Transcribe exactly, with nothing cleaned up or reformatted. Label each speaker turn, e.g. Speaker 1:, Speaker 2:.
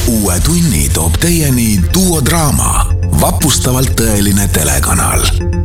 Speaker 1: uue tunni toob teieni Duo Draama, vapustavalt tõeline telekanal.